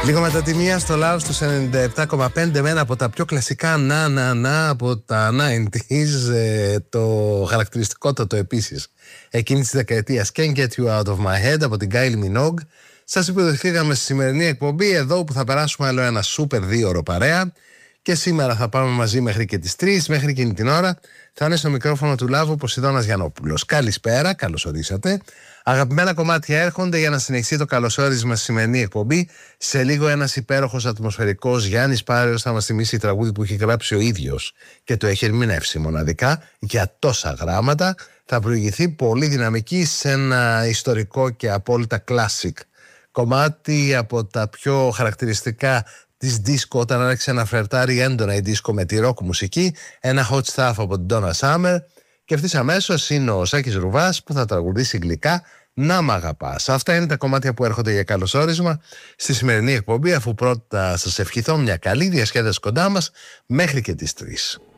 Λίγο μετά τη μία στο Λάος του 97,5 με ένα από τα πιο κλασικά να από τα 90s, το χαρακτηριστικότατο επίσης εκείνη της δεκαετίας Can't Get You Out of My Head από την Kylie Minogue. Σας υποδεχθήκαμε στη σημερινή εκπομπή εδώ που θα περάσουμε άλλο ένα σούπερ 2ωρο παρέα και σήμερα θα πάμε μαζί μέχρι και τις 3, μέχρι εκείνη την ώρα θα είναι στο μικρόφωνο του Λάβου Ποσειδώνας Γιαννόπουλος. Καλησπέρα, καλώς ορίσατε. Αγαπημένα κομμάτια έρχονται για να συνεχίσει το καλωσόρισμα στη σημερινή εκπομπή. Σε λίγο ένας υπέροχος ατμοσφαιρικός Γιάννης Πάρεος θα μας θυμίσει τραγούδι που έχει γράψει ο ίδιος και το έχει ερμηνεύσει μοναδικά για τόσα γράμματα. Θα προηγηθεί πολύ δυναμική σε ένα ιστορικό και απόλυτα classic κομμάτι από τα πιο χαρακτηριστικά της disco όταν άρχισε να φλερτάρει έντονα η disco με τη rock μουσική, ένα hot stuff από την Donna Summer. Και ευθύς αμέσως είναι ο Σάκης Ρουβάς που θα τραγουδήσει γλυκά «Να μ' αγαπάς». Αυτά είναι τα κομμάτια που έρχονται για καλωσόρισμα στη σημερινή εκπομπή, αφού πρώτα σας ευχηθώ μια καλή διασκέδαση κοντά μας μέχρι και τις 3.